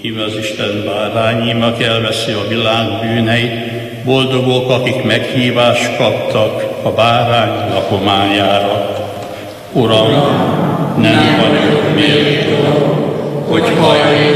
Íme az Isten bárányim, aki elveszi a világ bűneit, boldogok, akik meghívást kaptak a bárány lakományára. Uram, nem vagyok méltó, hogy hallj